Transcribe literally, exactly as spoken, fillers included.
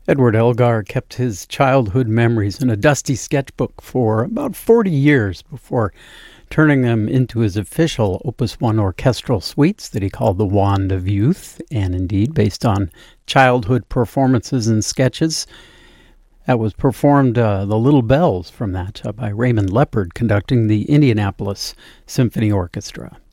Edward Elgar kept his childhood memories in a dusty sketchbook for about forty years before turning them into his official Opus One orchestral suites that he called the Wand of Youth, and indeed based on childhood performances and sketches. That was performed, uh, the Little Bells from that, uh, by Raymond Leppard, conducting the Indianapolis Symphony Orchestra.